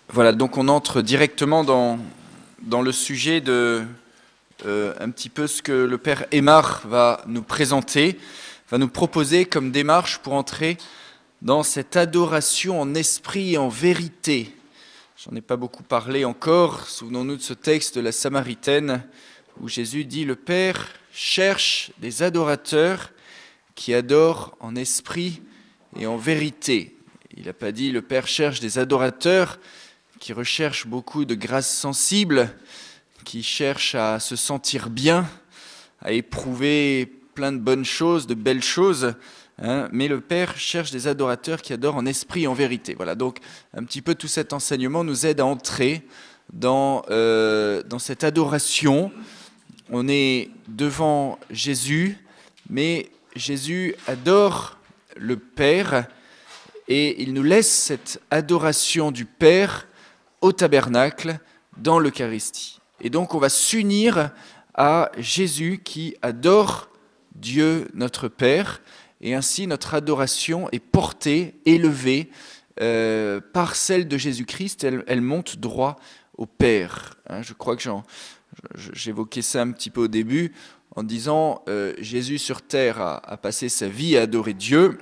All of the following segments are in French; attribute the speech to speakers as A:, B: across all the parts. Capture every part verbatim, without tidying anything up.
A: Voilà, donc on entre directement dans, dans le sujet de euh, un petit peu ce que le Père Aymar va nous présenter, va nous proposer comme démarche pour entrer dans cette adoration en esprit et en vérité. J'en ai pas beaucoup parlé encore, souvenons-nous de ce texte de la Samaritaine où Jésus dit « Le Père cherche des adorateurs qui adorent en esprit et en vérité ». Il n'a pas dit « Le Père cherche des adorateurs » qui recherchent beaucoup de grâces sensibles, qui cherchent à se sentir bien, à éprouver plein de bonnes choses, de belles choses, hein, mais le Père cherche des adorateurs qui adorent en esprit et en vérité. Voilà, donc un petit peu tout cet enseignement nous aide à entrer dans, euh, dans cette adoration. On est devant Jésus, mais Jésus adore le Père et il nous laisse cette adoration du Père au tabernacle, dans l'Eucharistie. Et donc on va s'unir à Jésus qui adore Dieu notre Père, et ainsi notre adoration est portée, élevée euh, par celle de Jésus-Christ, elle, elle monte droit au Père. Hein, je crois que j'en, j'évoquais ça un petit peu au début, en disant euh, Jésus sur terre a, a passé sa vie à adorer Dieu,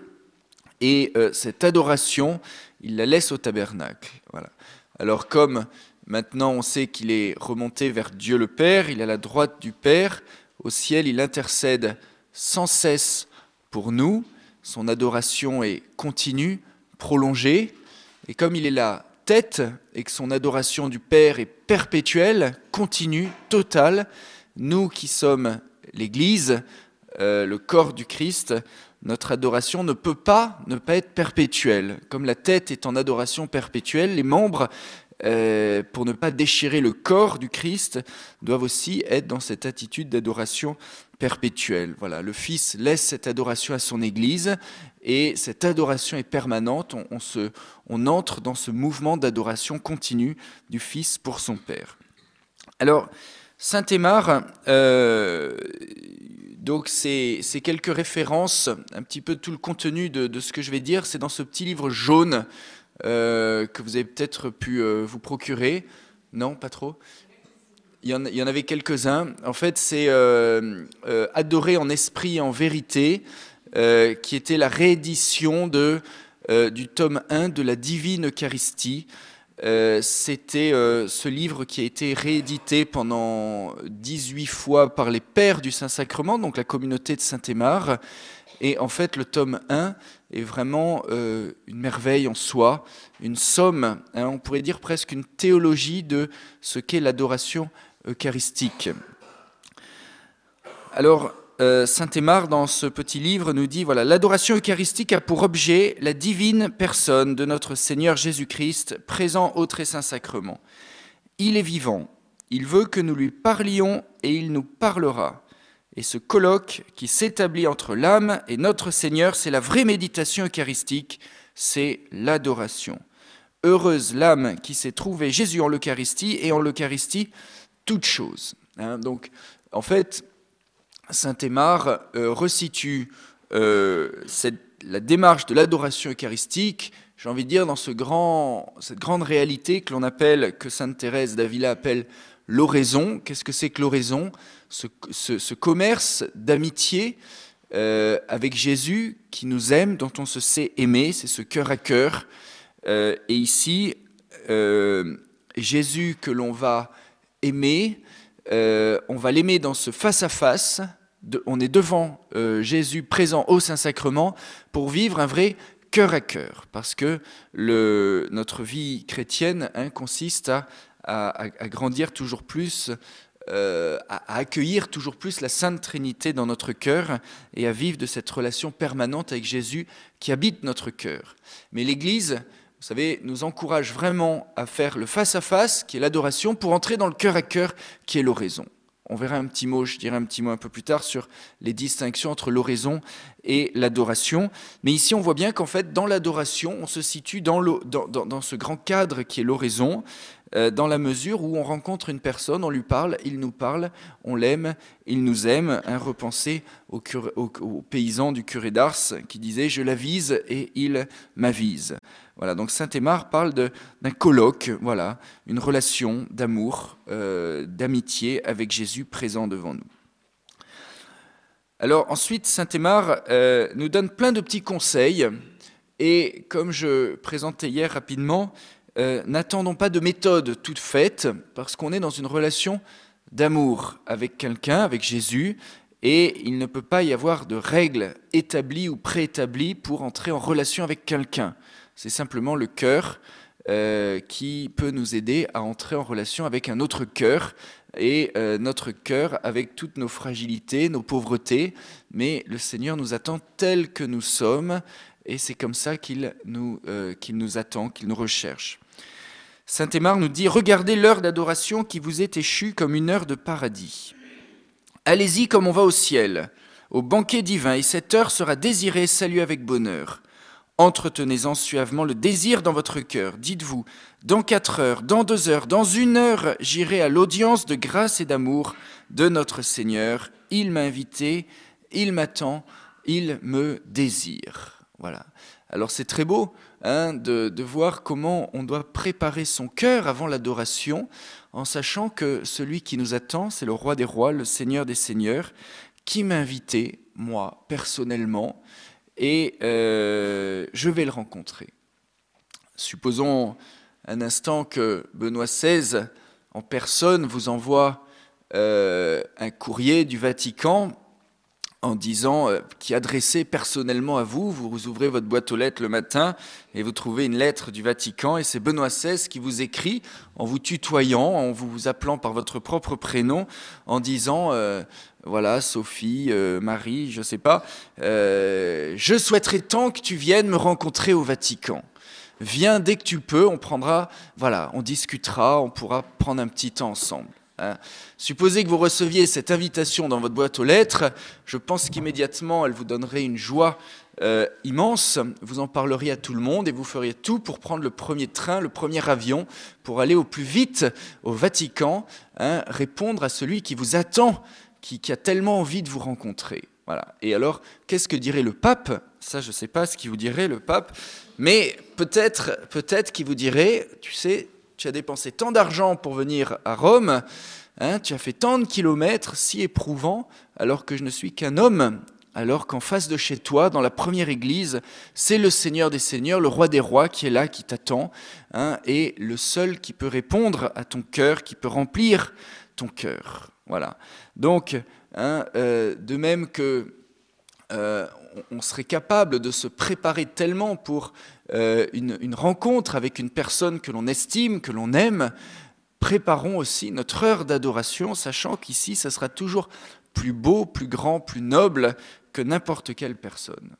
A: et euh, cette adoration, il la laisse au tabernacle. Voilà. Alors comme maintenant on sait qu'il est remonté vers Dieu le Père, il est à la droite du Père, au ciel il intercède sans cesse pour nous, son adoration est continue, prolongée, et comme il est la tête et que son adoration du Père est perpétuelle, continue, totale, nous qui sommes l'Église, euh, le corps du Christ, notre adoration ne peut pas ne pas être perpétuelle. Comme la tête est en adoration perpétuelle, les membres, euh, pour ne pas déchirer le corps du Christ, doivent aussi être dans cette attitude d'adoration perpétuelle. Voilà, le Fils laisse cette adoration à son Église et cette adoration est permanente. On, on, se, on entre dans ce mouvement d'adoration continue du Fils pour son Père. Alors, Saint Aymar, euh, donc c'est, c'est quelques références, un petit peu tout le contenu de, de ce que je vais dire, c'est dans ce petit livre jaune euh, que vous avez peut-être pu euh, vous procurer. Non, pas trop ? Il y en, il y en avait quelques-uns. En fait, c'est euh, euh, Adorer en esprit et en vérité, euh, qui était la réédition de, euh, du tome un de la Divine Eucharistie. Euh, c'était euh, ce livre qui a été réédité pendant dix-huit fois par les pères du Saint-Sacrement, donc la communauté de Saint-Aymar. Et en fait, le tome un est vraiment euh, une merveille en soi, une somme, hein, on pourrait dire presque une théologie de ce qu'est l'adoration eucharistique. Alors, euh, Saint-Aymar, dans ce petit livre, nous dit, voilà, l'adoration eucharistique a pour objet la divine personne de notre Seigneur Jésus-Christ, présent au très saint sacrement. Il est vivant, il veut que nous lui parlions et il nous parlera. Et ce colloque qui s'établit entre l'âme et notre Seigneur, c'est la vraie méditation eucharistique, c'est l'adoration. Heureuse l'âme qui s'est trouvée Jésus en l'Eucharistie et en l'Eucharistie, toute chose. Hein, donc, en fait, Saint Aymar euh, resitue euh, cette, la démarche de l'adoration eucharistique, j'ai envie de dire, dans ce grand, cette grande réalité que l'on appelle, que Sainte Thérèse d'Avila appelle l'oraison. Qu'est-ce que c'est que l'oraison ? ce, ce, ce commerce d'amitié euh, avec Jésus qui nous aime, dont on se sait aimer, c'est ce cœur à cœur. Euh, et ici, euh, Jésus que l'on va aimer, euh, on va l'aimer dans ce face-à-face. De, on est devant euh, Jésus présent au Saint-Sacrement pour vivre un vrai cœur à cœur, parce que le, notre vie chrétienne hein, consiste à, à, à grandir toujours plus, euh, à, à accueillir toujours plus la Sainte Trinité dans notre cœur et à vivre de cette relation permanente avec Jésus qui habite notre cœur. Mais l'Église, vous savez, nous encourage vraiment à faire le face-à-face, qui est l'adoration, pour entrer dans le cœur à cœur, qui est l'oraison. On verra un petit mot, je dirai un petit mot un peu plus tard sur les distinctions entre l'oraison et l'adoration. Mais ici, on voit bien qu'en fait, dans l'adoration, on se situe dans, le, dans, dans, dans ce grand cadre qui est l'oraison. euh, dans la mesure où on rencontre une personne, on lui parle, il nous parle, on l'aime, il nous aime. Hein, repensez au, curé, au, au paysan du curé d'Ars qui disait « Je l'avise et il m'avise ». Voilà, donc saint Aymar parle de, d'un colloque, voilà, une relation d'amour, euh, d'amitié avec Jésus présent devant nous. Alors ensuite, saint Aymar euh, nous donne plein de petits conseils, et comme je présentais hier rapidement, euh, n'attendons pas de méthode toute faite, parce qu'on est dans une relation d'amour avec quelqu'un, avec Jésus, et il ne peut pas y avoir de règles établies ou préétablies pour entrer en relation avec quelqu'un. C'est simplement le cœur euh, qui peut nous aider à entrer en relation avec un autre cœur, et euh, notre cœur avec toutes nos fragilités, nos pauvretés, mais le Seigneur nous attend tels que nous sommes, et c'est comme ça qu'il nous, euh, qu'il nous attend, qu'il nous recherche. Saint Aymar nous dit « Regardez l'heure d'adoration qui vous est échue comme une heure de paradis. Allez-y comme on va au ciel, au banquet divin, et cette heure sera désirée et saluée avec bonheur. Entretenez-en suavement le désir dans votre cœur. Dites-vous, dans quatre heures, dans deux heures, dans une heure, j'irai à l'audience de grâce et d'amour de notre Seigneur. Il m'a invité, il m'attend, il me désire. » Voilà. Alors c'est très beau hein, de, de voir comment on doit préparer son cœur avant l'adoration, en sachant que celui qui nous attend, c'est le roi des rois, le Seigneur des seigneurs, qui m'a invité, moi, personnellement, et euh, je vais le rencontrer. Supposons un instant que Benoît seize, en personne, vous envoie euh, un courrier du Vatican en disant, euh, qui est adressé personnellement à vous, vous ouvrez votre boîte aux lettres le matin et vous trouvez une lettre du Vatican, et c'est Benoît seize qui vous écrit en vous tutoyant, en vous appelant par votre propre prénom, en disant... Euh, Voilà, Sophie, euh, Marie, je ne sais pas. Euh, je souhaiterais tant que tu viennes me rencontrer au Vatican. Viens dès que tu peux, on prendra, voilà, on discutera, on pourra prendre un petit temps ensemble. Hein. Supposez que vous receviez cette invitation dans votre boîte aux lettres, je pense qu'immédiatement, elle vous donnerait une joie euh, immense. Vous en parleriez à tout le monde et vous feriez tout pour prendre le premier train, le premier avion, pour aller au plus vite au Vatican, hein, répondre à celui qui vous attend, Qui, qui a tellement envie de vous rencontrer. Voilà. Et alors, qu'est-ce que dirait le pape? Ça, je ne sais pas ce qu'il vous dirait, le pape, mais peut-être peut-être qu'il vous dirait, tu sais, tu as dépensé tant d'argent pour venir à Rome, hein, tu as fait tant de kilomètres, si éprouvants, alors que je ne suis qu'un homme, alors qu'en face de chez toi, dans la première église, c'est le Seigneur des Seigneurs, le Roi des Rois qui est là, qui t'attend, hein, et le seul qui peut répondre à ton cœur, qui peut remplir ton cœur. Voilà. Donc, hein, euh, de même que euh, on serait capable de se préparer tellement pour euh, une, une rencontre avec une personne que l'on estime, que l'on aime, préparons aussi notre heure d'adoration, sachant qu'ici, ça sera toujours plus beau, plus grand, plus noble que n'importe quelle personne.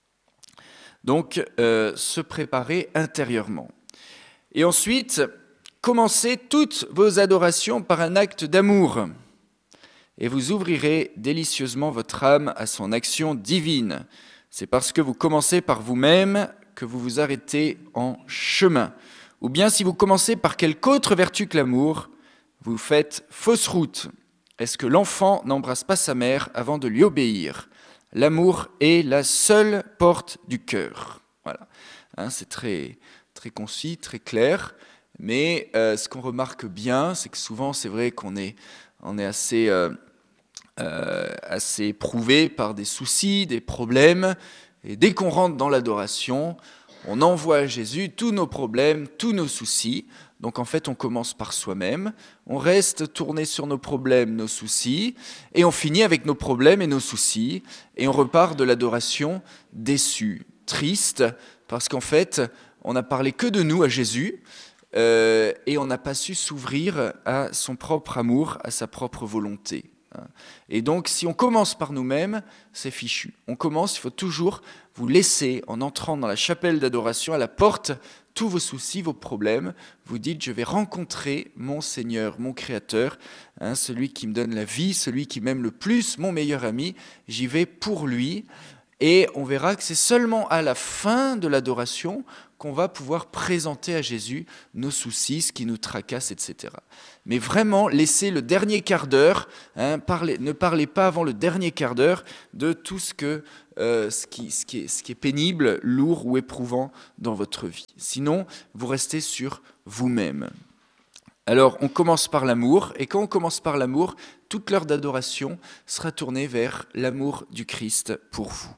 A: Donc, euh, se préparer intérieurement. Et ensuite, commencez toutes vos adorations par un acte d'amour. Et vous ouvrirez délicieusement votre âme à son action divine. C'est parce que vous commencez par vous-même que vous vous arrêtez en chemin. Ou bien si vous commencez par quelque autre vertu que l'amour, vous faites fausse route. Est-ce que l'enfant n'embrasse pas sa mère avant de lui obéir? L'amour est la seule porte du cœur. Voilà, hein, c'est très, très concis, très clair. Mais euh, ce qu'on remarque bien, c'est que souvent, c'est vrai qu'on est, on est assez... Euh, Euh, assez éprouvé par des soucis, des problèmes, et dès qu'on rentre dans l'adoration, on envoie à Jésus tous nos problèmes, tous nos soucis. Donc en fait, on commence par soi-même, on reste tourné sur nos problèmes, nos soucis, et on finit avec nos problèmes et nos soucis, et on repart de l'adoration déçu, triste, parce qu'en fait, on n'a parlé que de nous à Jésus, euh, et on n'a pas su s'ouvrir à son propre amour, à sa propre volonté. Et donc, si on commence par nous-mêmes, c'est fichu. On commence, il faut toujours vous laisser, en entrant dans la chapelle d'adoration, à la porte, tous vos soucis, vos problèmes. Vous dites, je vais rencontrer mon Seigneur, mon Créateur, hein, celui qui me donne la vie, celui qui m'aime le plus, mon meilleur ami. J'y vais pour lui. Et on verra que c'est seulement à la fin de l'adoration qu'on va pouvoir présenter à Jésus nos soucis, ce qui nous tracasse, et cetera. Mais vraiment, laissez le dernier quart d'heure, hein, parlez, ne parlez pas avant le dernier quart d'heure de tout ce, que, euh, ce, qui, ce, qui est, ce qui est pénible, lourd ou éprouvant dans votre vie. Sinon, vous restez sur vous-même. Alors, on commence par l'amour, et quand on commence par l'amour, toute l'heure d'adoration sera tournée vers l'amour du Christ pour vous.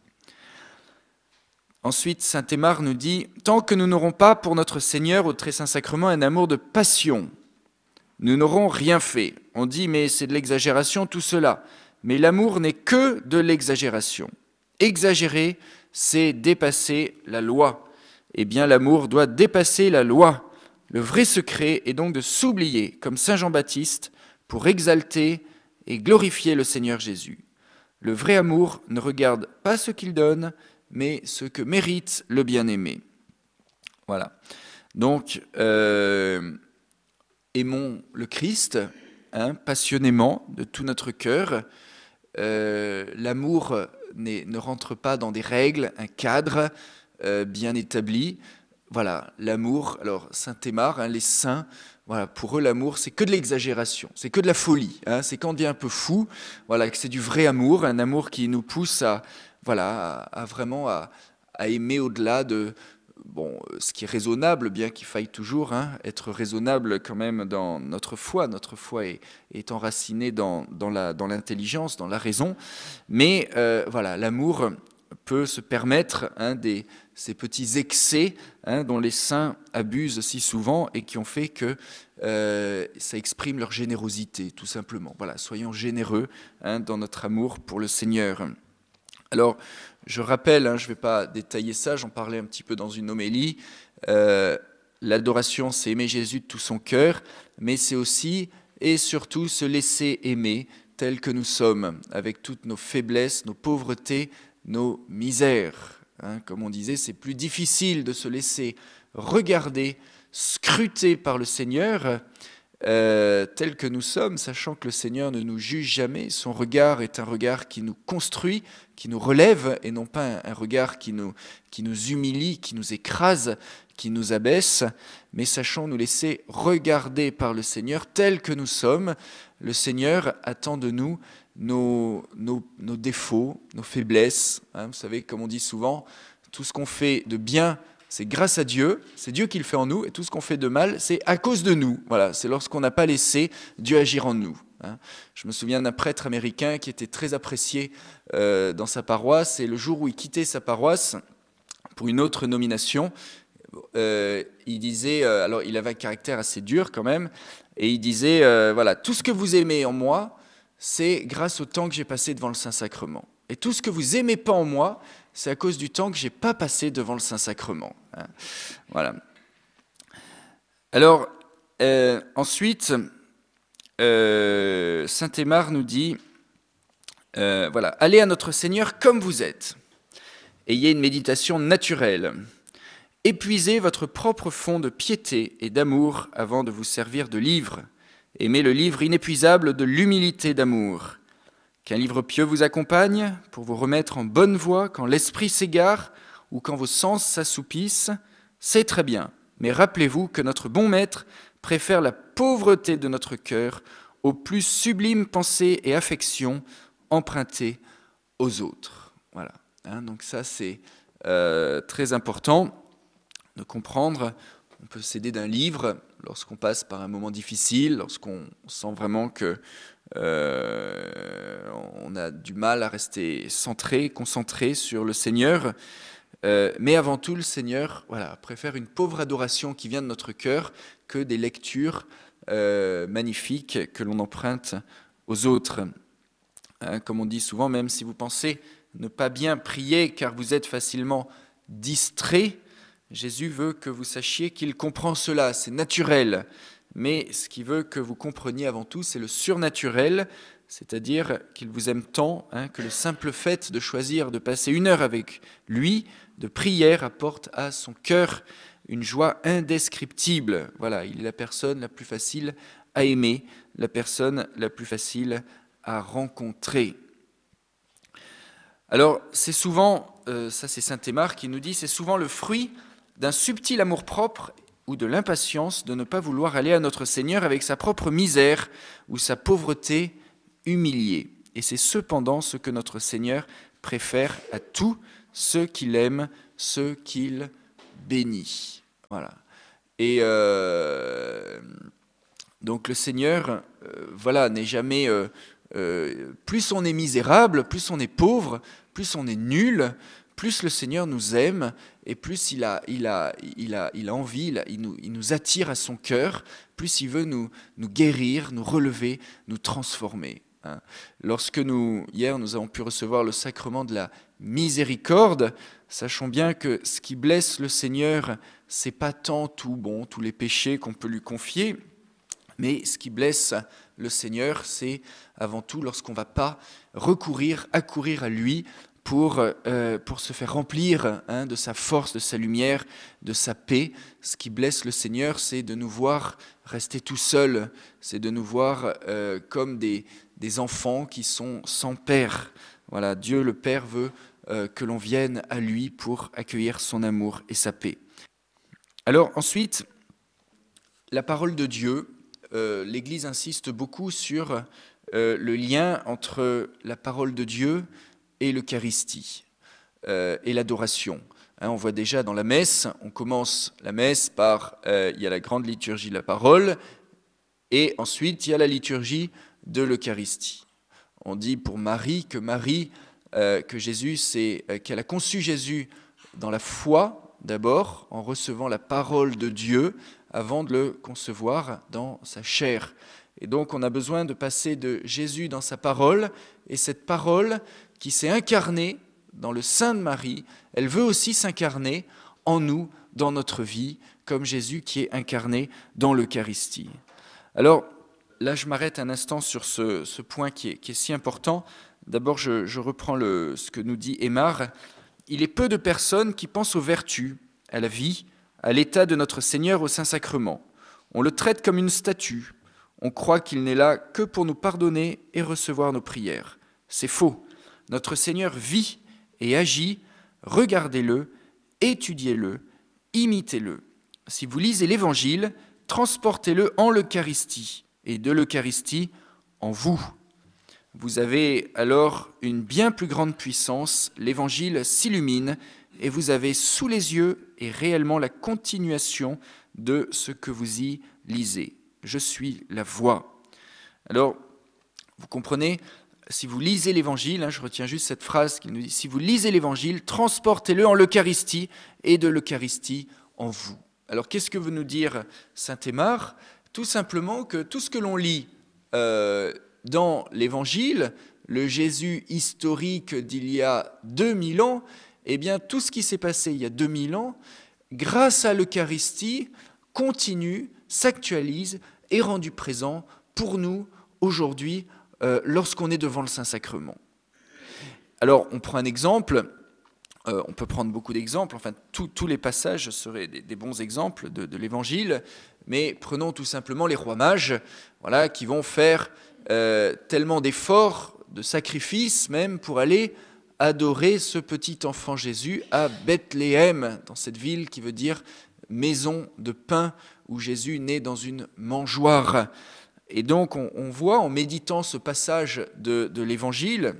A: Ensuite, saint Aymar nous dit « Tant que nous n'aurons pas pour notre Seigneur au très saint sacrement un amour de passion, nous n'aurons rien fait. » On dit « Mais c'est de l'exagération tout cela. » Mais l'amour n'est que de l'exagération. Exagérer, c'est dépasser la loi. Eh bien, l'amour doit dépasser la loi. Le vrai secret est donc de s'oublier, comme saint Jean-Baptiste, pour exalter et glorifier le Seigneur Jésus. Le vrai amour ne regarde pas ce qu'il donne, mais ce que mérite le bien-aimé. Voilà. Donc, euh, aimons le Christ, hein, passionnément, de tout notre cœur. Euh, l'amour n'est, ne rentre pas dans des règles, un cadre euh, bien établi. Voilà, l'amour, alors saint Aymar, hein, les saints, voilà, pour eux l'amour c'est que de l'exagération, c'est que de la folie, hein, c'est quand on devient un peu fou, voilà, que c'est du vrai amour, un amour qui nous pousse à, voilà, à, à vraiment à, à aimer au-delà de bon, ce qui est raisonnable, bien qu'il faille toujours hein, être raisonnable quand même dans notre foi. Notre foi est, est enracinée dans, dans, la, dans l'intelligence, dans la raison, mais euh, voilà, l'amour peut se permettre hein, des, ces petits excès hein, dont les saints abusent si souvent et qui ont fait que euh, ça exprime leur générosité, tout simplement. Voilà, soyons généreux hein, dans notre amour pour le Seigneur. Alors, je rappelle, hein, je ne vais pas détailler ça, j'en parlais un petit peu dans une homélie, euh, l'adoration, c'est aimer Jésus de tout son cœur, mais c'est aussi et surtout se laisser aimer tel que nous sommes, avec toutes nos faiblesses, nos pauvretés, nos misères. Hein, comme on disait, c'est plus difficile de se laisser regarder, scruter par le Seigneur, euh, tel que nous sommes, sachant que le Seigneur ne nous juge jamais. Son regard est un regard qui nous construit, qui nous relève, et non pas un, un regard qui nous, qui nous humilie, qui nous écrase, qui nous abaisse, mais sachons nous laisser regarder par le Seigneur tel que nous sommes. Le Seigneur attend de nous Nos, nos, nos défauts, nos faiblesses. Hein, vous savez, comme on dit souvent, tout ce qu'on fait de bien, c'est grâce à Dieu, c'est Dieu qui le fait en nous, et tout ce qu'on fait de mal, c'est à cause de nous. Voilà, c'est lorsqu'on n'a pas laissé Dieu agir en nous. Hein. Je me souviens d'un prêtre américain qui était très apprécié euh, dans sa paroisse, et le jour où il quittait sa paroisse pour une autre nomination, euh, il disait, euh, alors il avait un caractère assez dur quand même, et il disait, euh, voilà, tout ce que vous aimez en moi, c'est grâce au temps que j'ai passé devant le Saint-Sacrement. Et tout ce que vous n'aimez pas en moi, c'est à cause du temps que je n'ai pas passé devant le Saint-Sacrement. Hein. Voilà. Alors, euh, ensuite, euh, saint Aymar nous dit, euh, voilà, allez à notre Seigneur comme vous êtes. Ayez une méditation naturelle. Épuisez votre propre fond de piété et d'amour avant de vous servir de livre. Aimez le livre inépuisable de l'humilité d'amour. Qu'un livre pieux vous accompagne pour vous remettre en bonne voie quand l'esprit s'égare ou quand vos sens s'assoupissent, c'est très bien. Mais rappelez-vous que notre bon maître préfère la pauvreté de notre cœur aux plus sublimes pensées et affections empruntées aux autres. Voilà. Hein, donc ça, c'est euh, très important de comprendre. On peut s'aider d'un livre lorsqu'on passe par un moment difficile, lorsqu'on sent vraiment que euh, on a du mal à rester centré, concentré sur le Seigneur. Euh, mais avant tout, le Seigneur voilà, préfère une pauvre adoration qui vient de notre cœur que des lectures euh, magnifiques que l'on emprunte aux autres. Hein, comme on dit souvent, même si vous pensez ne pas bien prier car vous êtes facilement distrait, Jésus veut que vous sachiez qu'il comprend cela, c'est naturel. Mais ce qu'il veut que vous compreniez avant tout, c'est le surnaturel, c'est-à-dire qu'il vous aime tant hein, que le simple fait de choisir de passer une heure avec lui, de prière, apporte à son cœur une joie indescriptible. Voilà, il est la personne la plus facile à aimer, la personne la plus facile à rencontrer. Alors, c'est souvent, euh, ça c'est saint Aymar qui nous dit, c'est souvent le fruit d'un subtil amour-propre ou de l'impatience de ne pas vouloir aller à notre Seigneur avec sa propre misère ou sa pauvreté humiliée. Et c'est cependant ce que notre Seigneur préfère à tous ceux qu'il aime, ceux qu'il bénit. Voilà. Et euh, donc le Seigneur, euh, voilà, n'est jamais... Euh, euh, plus on est misérable, plus on est pauvre, plus on est nul, plus le Seigneur nous aime et plus il a, il a, il a, il a envie, il, a, il, nous, il nous attire à son cœur, plus il veut nous, nous guérir, nous relever, nous transformer. Hein. Lorsque nous, hier, nous avons pu recevoir le sacrement de la miséricorde, sachons bien que ce qui blesse le Seigneur, c'est pas tant tout bon, tous les péchés qu'on peut lui confier, mais ce qui blesse le Seigneur, c'est avant tout lorsqu'on ne va pas recourir, accourir à lui pour, euh, pour se faire remplir hein, de sa force, de sa lumière, de sa paix. Ce qui blesse le Seigneur, c'est de nous voir rester tout seuls, c'est de nous voir euh, comme des, des enfants qui sont sans père. Voilà, Dieu le Père veut euh, que l'on vienne à lui pour accueillir son amour et sa paix. Alors ensuite, la parole de Dieu, euh, l'Église insiste beaucoup sur euh, le lien entre la parole de Dieu et l'Eucharistie euh, et l'adoration. Hein, on voit déjà dans la messe, on commence la messe par, euh, il y a la grande liturgie de la parole, et ensuite il y a la liturgie de l'Eucharistie. On dit pour Marie que Marie, euh, que Jésus, c'est euh, qu'elle a conçu Jésus dans la foi d'abord, en recevant la parole de Dieu, avant de le concevoir dans sa chair. Et donc on a besoin de passer de Jésus dans sa parole, et cette parole qui s'est incarnée dans le sein de Marie, elle veut aussi s'incarner en nous, dans notre vie, comme Jésus qui est incarné dans l'Eucharistie. Alors là, je m'arrête un instant sur ce, ce point qui est, qui est si important. D'abord, je, je reprends le, ce que nous dit Aymar. Il est peu de personnes qui pensent aux vertus, à la vie, à l'état de notre Seigneur au Saint-Sacrement. On le traite comme une statue. On croit qu'il n'est là que pour nous pardonner et recevoir nos prières. C'est faux. Notre Seigneur vit et agit. Regardez-le, étudiez-le, imitez-le. Si vous lisez l'Évangile, transportez-le en l'Eucharistie et de l'Eucharistie en vous. Vous avez alors une bien plus grande puissance, l'Évangile s'illumine et vous avez sous les yeux et réellement la continuation de ce que vous y lisez. Je suis la voix. Alors, vous comprenez, si vous lisez l'Évangile, hein, je retiens juste cette phrase qui nous dit, si vous lisez l'Évangile, transportez-le en l'Eucharistie et de l'Eucharistie en vous. Alors, qu'est-ce que veut nous dire saint Aymar ? Tout simplement que tout ce que l'on lit euh, dans l'Évangile, le Jésus historique d'il y a deux mille ans, eh bien, tout ce qui s'est passé il y a deux mille ans, grâce à l'Eucharistie, continue, s'actualise, est rendu présent pour nous aujourd'hui euh, lorsqu'on est devant le Saint-Sacrement. Alors, on prend un exemple, euh, on peut prendre beaucoup d'exemples, enfin, tous les passages seraient des, des bons exemples de, de l'Évangile, mais prenons tout simplement les rois mages, voilà, qui vont faire euh, tellement d'efforts, de sacrifices même, pour aller adorer ce petit enfant Jésus à Bethléem, dans cette ville qui veut dire maison de pain, où Jésus naît dans une mangeoire. Et donc on, on voit en méditant ce passage de, de l'Évangile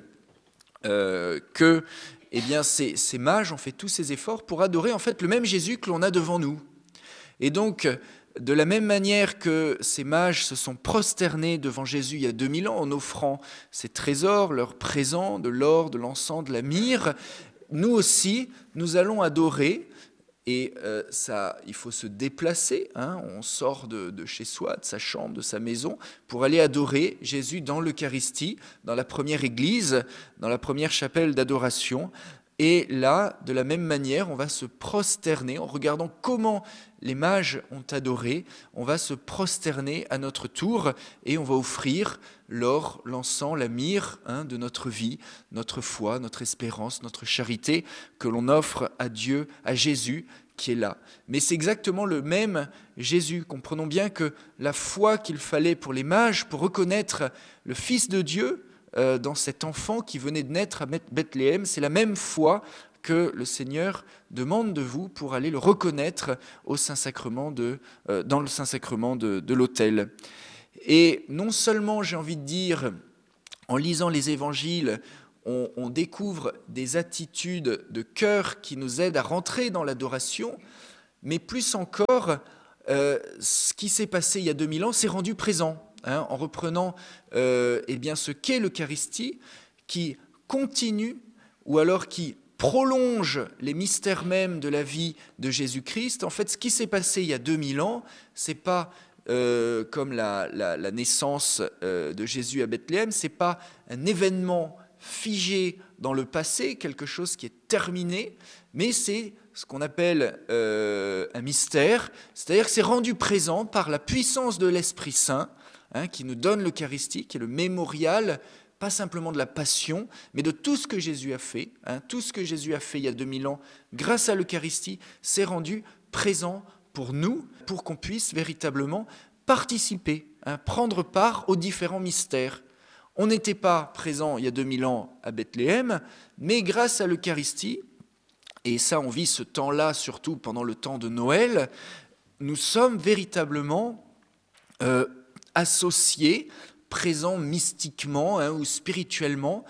A: euh, que eh bien, ces, ces mages ont fait tous ces efforts pour adorer en fait le même Jésus que l'on a devant nous. Et donc, de la même manière que ces mages se sont prosternés devant Jésus il y a deux mille ans en offrant ses trésors, leurs présents, de l'or, de l'encens, de la myrrhe, nous aussi, nous allons adorer. Et euh, ça, il faut se déplacer, hein, on sort de, de chez soi, de sa chambre, de sa maison, pour aller adorer Jésus dans l'Eucharistie, dans la première église, dans la première chapelle d'adoration. Et là, de la même manière, on va se prosterner, en regardant comment les mages ont adoré, on va se prosterner à notre tour et on va offrir l'or, l'encens, la myrrhe hein, de notre vie, notre foi, notre espérance, notre charité que l'on offre à Dieu, à Jésus qui est là. Mais c'est exactement le même Jésus. Comprenons bien que la foi qu'il fallait pour les mages, pour reconnaître le Fils de Dieu, euh, dans cet enfant qui venait de naître à Bethléem. C'est la même foi que le Seigneur demande de vous pour aller le reconnaître au Saint-Sacrement de, euh, dans le Saint-Sacrement de, de l'autel. Et non seulement, j'ai envie de dire, en lisant les évangiles, on, on découvre des attitudes de cœur qui nous aident à rentrer dans l'adoration, mais plus encore, euh, ce qui s'est passé il y a deux mille ans s'est rendu présent, hein, en reprenant euh, eh bien, ce qu'est l'Eucharistie, qui continue, ou alors qui prolonge les mystères mêmes de la vie de Jésus-Christ. En fait, ce qui s'est passé il y a deux mille ans, c'est pas euh, comme la, la, la naissance euh, de Jésus à Bethléem, c'est pas un événement figé dans le passé, quelque chose qui est terminé, mais c'est ce qu'on appelle euh, un mystère, c'est-à-dire que c'est rendu présent par la puissance de l'Esprit Saint, hein, qui nous donne l'Eucharistie, qui est le mémorial, pas simplement de la passion, mais de tout ce que Jésus a fait. Hein, tout ce que Jésus a fait il y a deux mille ans, grâce à l'Eucharistie, s'est rendu présent pour nous, pour qu'on puisse véritablement participer, hein, prendre part aux différents mystères. On n'était pas présent il y a deux mille ans à Bethléem, mais grâce à l'Eucharistie, et ça on vit ce temps-là surtout pendant le temps de Noël, nous sommes véritablement euh, associés, présents mystiquement, hein, ou spirituellement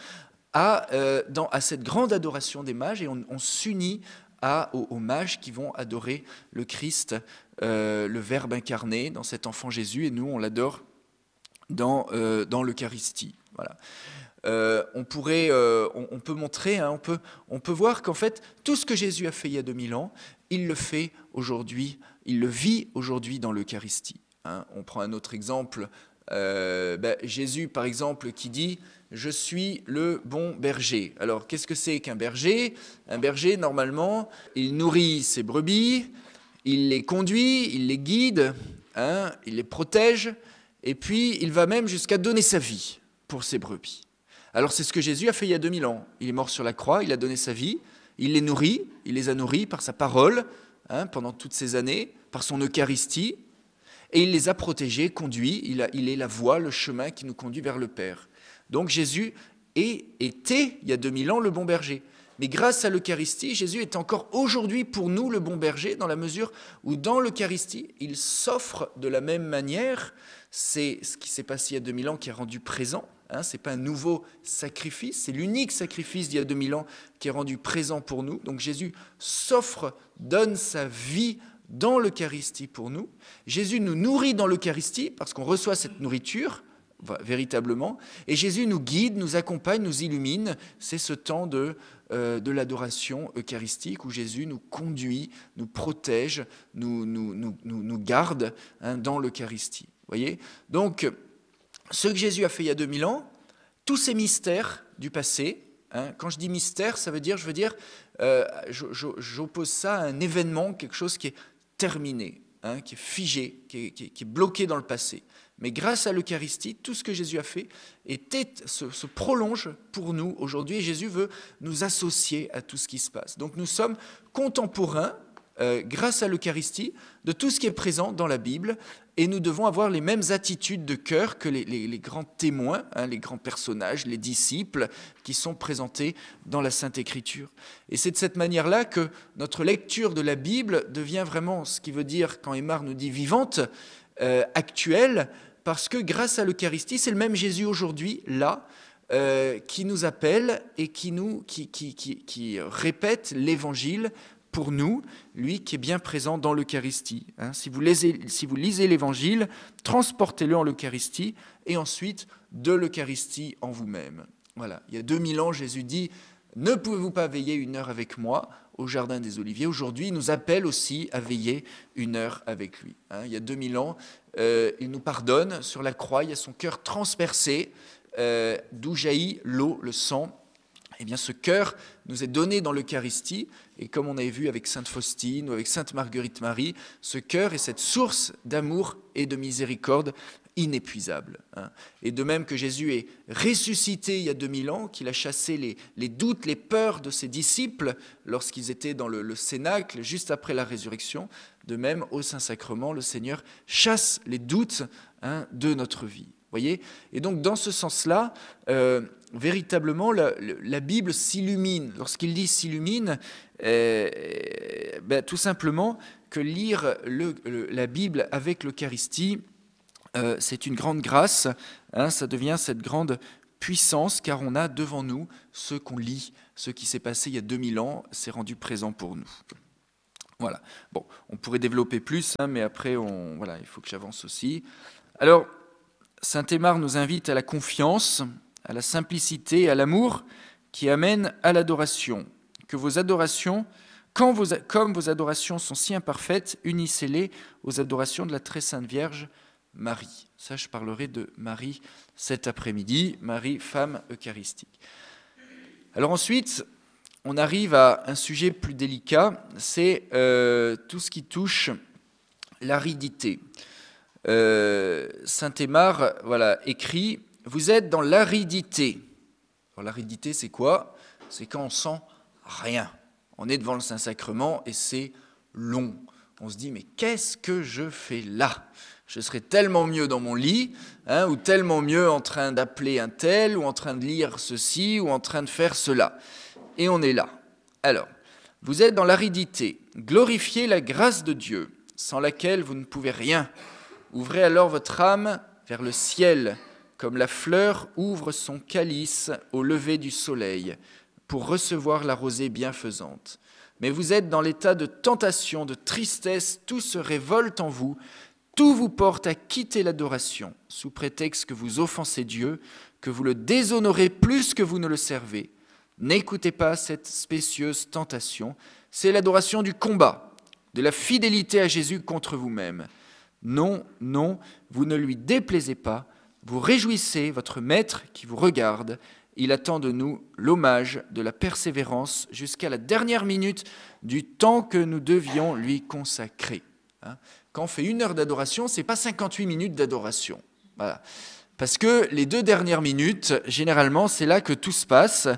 A: à, euh, dans, à cette grande adoration des mages, et on, on s'unit à, aux, aux mages qui vont adorer le Christ, euh, le Verbe incarné dans cet enfant Jésus, et nous on l'adore dans, euh, dans l'Eucharistie. Voilà. Euh, on, pourrait, euh, on, on peut montrer, hein, on, peut, on peut voir qu'en fait, tout ce que Jésus a fait il y a deux mille ans, il le fait aujourd'hui, il le vit aujourd'hui dans l'Eucharistie. Hein. On prend un autre exemple, euh, ben, Jésus par exemple qui dit « Je suis le bon berger ». Alors qu'est-ce que c'est qu'un berger ? Un berger, normalement, il nourrit ses brebis, il les conduit, il les guide, hein, il les protège, et puis il va même jusqu'à donner sa vie pour ses brebis. Alors c'est ce que Jésus a fait il y a deux mille ans. Il est mort sur la croix, il a donné sa vie, il les nourrit, il les a nourris par sa parole, hein, pendant toutes ces années, par son Eucharistie, et il les a protégés, conduits, il, a, il est la voie, le chemin qui nous conduit vers le Père. Donc Jésus est, était, il y a deux mille ans, le bon berger. Mais grâce à l'Eucharistie, Jésus est encore aujourd'hui pour nous le bon berger, dans la mesure où dans l'Eucharistie, il s'offre de la même manière. C'est ce qui s'est passé il y a deux mille ans qui est rendu présent. Hein, ce n'est pas un nouveau sacrifice, c'est l'unique sacrifice d'il y a deux mille ans qui est rendu présent pour nous. Donc Jésus s'offre, donne sa vie dans l'Eucharistie pour nous. Jésus nous nourrit dans l'Eucharistie parce qu'on reçoit cette nourriture, véritablement. Et Jésus nous guide, nous accompagne, nous illumine. C'est ce temps de, euh, de l'adoration eucharistique où Jésus nous conduit, nous protège, nous, nous, nous, nous, nous garde, hein, dans l'Eucharistie. Voyez ? Donc, ce que Jésus a fait il y a deux mille ans, tous ces mystères du passé, hein, quand je dis mystère, ça veut dire, je veux dire, euh, j'oppose ça à un événement, quelque chose qui est terminé, hein, qui est figé, qui est, qui, est, qui est bloqué dans le passé. Mais grâce à l'Eucharistie, tout ce que Jésus a fait était, se, se prolonge pour nous aujourd'hui, et Jésus veut nous associer à tout ce qui se passe. Donc nous sommes contemporains, euh, grâce à l'Eucharistie, de tout ce qui est présent dans la Bible, et nous devons avoir les mêmes attitudes de cœur que les, les, les grands témoins, hein, les grands personnages, les disciples qui sont présentés dans la Sainte Écriture. Et c'est de cette manière-là que notre lecture de la Bible devient vraiment, ce qui veut dire, quand Aymar nous dit vivante, euh, actuelle, parce que grâce à l'Eucharistie, c'est le même Jésus aujourd'hui, là, euh, qui nous appelle et qui, nous, qui, qui, qui, qui répète l'Évangile pour nous, lui qui est bien présent dans l'Eucharistie. Hein. Si vous lisez, si vous lisez l'Évangile, transportez-le en l'Eucharistie et ensuite de l'Eucharistie en vous-même. Voilà. Il y a deux mille ans, Jésus dit « Ne pouvez-vous pas veiller une heure avec moi au Jardin des Oliviers ?» Aujourd'hui, il nous appelle aussi à veiller une heure avec lui. Hein. Il y a deux mille ans, euh, il nous pardonne sur la croix, il y a son cœur transpercé, euh, d'où jaillit l'eau, le sang. Eh bien, ce cœur nous est donné dans l'Eucharistie, et comme on avait vu avec Sainte Faustine ou avec Sainte Marguerite Marie, ce cœur est cette source d'amour et de miséricorde inépuisable. Hein. Et de même que Jésus est ressuscité il y a deux mille ans, qu'il a chassé les, les doutes, les peurs de ses disciples lorsqu'ils étaient dans le, le cénacle, juste après la résurrection, de même, au Saint-Sacrement, le Seigneur chasse les doutes, hein, de notre vie. Voyez ? Et donc, dans ce sens-là, euh, véritablement, la, la Bible s'illumine. Lorsqu'il dit s'illumine, euh, ben, tout simplement que lire le, le, la Bible avec l'Eucharistie, euh, c'est une grande grâce. Hein, ça devient cette grande puissance, car on a devant nous ce qu'on lit, ce qui s'est passé il y a deux mille ans, s'est rendu présent pour nous. Voilà. Bon, on pourrait développer plus, hein, mais après, on, voilà, il faut que j'avance aussi. Alors, saint Aymar nous invite à la confiance, à la simplicité, à l'amour qui amène à l'adoration. Que vos adorations, quand vos, comme vos adorations sont si imparfaites, unissez-les aux adorations de la très sainte Vierge Marie. Ça, je parlerai de Marie cet après-midi, Marie, femme eucharistique. Alors ensuite, on arrive à un sujet plus délicat, c'est euh, tout ce qui touche l'aridité. Euh, saint Aymar, voilà, écrit « Vous êtes dans l'aridité ». Alors l'aridité, c'est quoi ? C'est quand on sent rien. On est devant le Saint-Sacrement et c'est long. On se dit « Mais qu'est-ce que je fais là ? Je serais tellement mieux dans mon lit, hein, ou tellement mieux en train d'appeler un tel, ou en train de lire ceci, ou en train de faire cela. » Et on est là. Alors, vous êtes dans l'aridité. Glorifiez la grâce de Dieu, sans laquelle vous ne pouvez rien. Ouvrez alors votre âme vers le ciel, comme la fleur ouvre son calice au lever du soleil, pour recevoir la rosée bienfaisante. Mais vous êtes dans l'état de tentation, de tristesse, tout se révolte en vous, tout vous porte à quitter l'adoration, sous prétexte que vous offensez Dieu, que vous le déshonorez plus que vous ne le servez. N'écoutez pas cette spécieuse tentation, c'est l'adoration du combat, de la fidélité à Jésus contre vous-même. Non, non, vous ne lui déplaisez pas, vous réjouissez votre maître qui vous regarde. Il attend de nous l'hommage de la persévérance jusqu'à la dernière minute du temps que nous devions lui consacrer. Quand on fait une heure d'adoration, ce n'est pas cinquante-huit minutes d'adoration. Voilà. Parce que les deux dernières minutes, généralement, c'est là que tout se passe.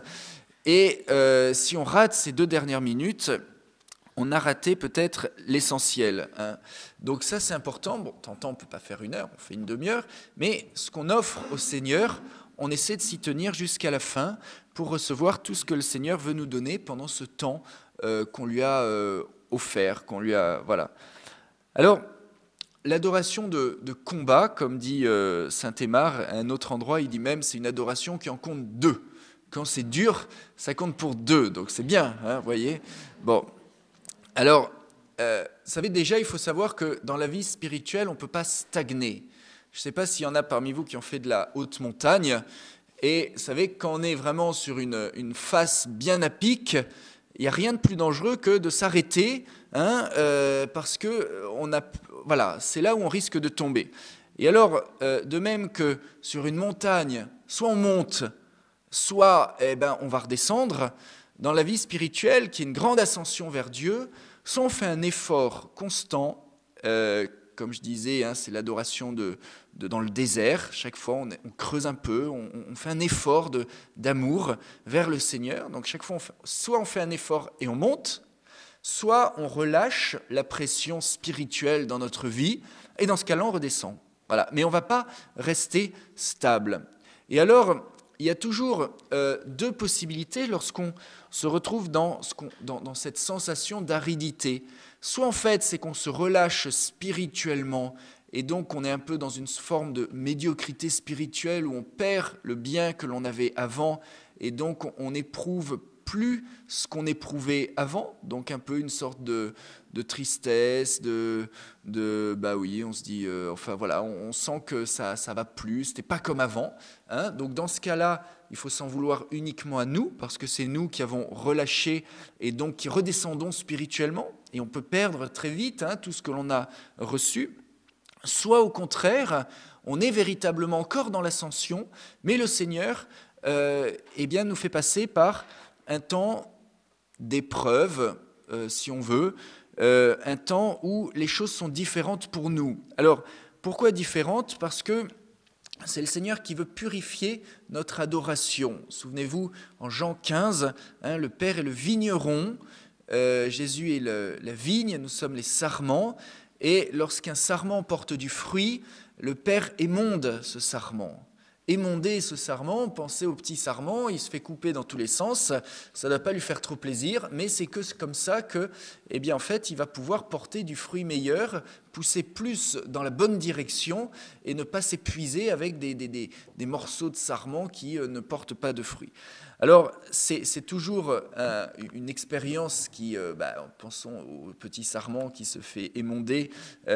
A: Et euh, si on rate ces deux dernières minutes, on a raté peut-être l'essentiel. Hein. Donc ça, c'est important. Bon, tant on ne peut pas faire une heure, on fait une demi-heure. Mais ce qu'on offre au Seigneur, on essaie de s'y tenir jusqu'à la fin pour recevoir tout ce que le Seigneur veut nous donner pendant ce temps euh, qu'on lui a euh, offert, qu'on lui a... Voilà. Alors, l'adoration de, de combat, comme dit euh, saint Aymar, à un autre endroit, il dit même c'est une adoration qui en compte deux. Quand c'est dur, ça compte pour deux. Donc c'est bien, hein, vous voyez. Bon. Alors, euh, vous savez, déjà, il faut savoir que dans la vie spirituelle, on ne peut pas stagner. Je ne sais pas s'il y en a parmi vous qui ont fait de la haute montagne. Et vous savez, quand on est vraiment sur une, une face bien à pic, il n'y a rien de plus dangereux que de s'arrêter, hein, euh, parce que on a, voilà, c'est là où on risque de tomber. Et alors, euh, de même que sur une montagne, soit on monte, soit eh ben, on va redescendre. Dans la vie spirituelle, qui est une grande ascension vers Dieu, soit on fait un effort constant, euh, comme je disais, hein, c'est l'adoration de, de, dans le désert, chaque fois on, on creuse un peu, on, on fait un effort de, d'amour vers le Seigneur, donc chaque fois, on fait, soit on fait un effort et on monte, soit on relâche la pression spirituelle dans notre vie, et dans ce cas-là, on redescend. Voilà. Mais on ne va pas rester stable. Et alors, il y a toujours euh, deux possibilités lorsqu'on se retrouve dans, ce qu'on, dans, dans cette sensation d'aridité. Soit en fait, c'est qu'on se relâche spirituellement et donc on est un peu dans une forme de médiocrité spirituelle où on perd le bien que l'on avait avant et donc on, on éprouve plus ce qu'on éprouvait avant, donc un peu une sorte de, de tristesse, de, de, bah oui, on se dit, euh, enfin voilà, on, on sent que ça ça va plus, c'était pas comme avant, hein, donc dans ce cas-là, il faut s'en vouloir uniquement à nous, parce que c'est nous qui avons relâché et donc qui redescendons spirituellement, et on peut perdre très vite hein, tout ce que l'on a reçu, soit au contraire, on est véritablement encore dans l'ascension, mais le Seigneur euh, eh bien, nous fait passer par un temps d'épreuve, euh, si on veut, euh, un temps où les choses sont différentes pour nous. Alors, pourquoi différentes ? Parce que c'est le Seigneur qui veut purifier notre adoration. Souvenez-vous, en Jean quinze, hein, le Père est le vigneron, euh, Jésus est le, la vigne, nous sommes les sarments, Et lorsqu'un sarment porte du fruit, le père émonde ce sarment. Émonder ce sarment, pensez au petit sarment, il se fait couper dans tous les sens, ça ne va pas lui faire trop plaisir, mais c'est que comme ça que, eh bien, en fait, il va pouvoir porter du fruit meilleur, pousser plus dans la bonne direction et ne pas s'épuiser avec des, des, des, des morceaux de sarment qui euh, ne portent pas de fruits. Alors, c'est, c'est toujours euh, une expérience qui, euh, bah, pensons au petit sarment qui se fait émonder, euh,